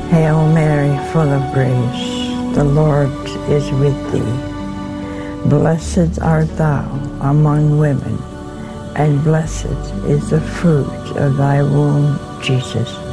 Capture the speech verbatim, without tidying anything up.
Hail Mary, full of grace, the Lord is with thee. Blessed art thou among women, and blessed is the fruit of thy womb, Jesus.